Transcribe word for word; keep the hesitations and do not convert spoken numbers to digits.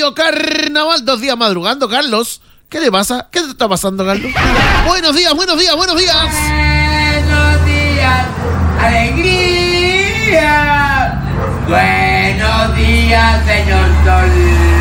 Radio Carnaval, dos días madrugando, Carlos. ¿Qué le pasa? ¿Qué te está pasando, Carlos? Buenos días, buenos días, buenos días. Buenos días, alegría. Buenos días, señor Sol.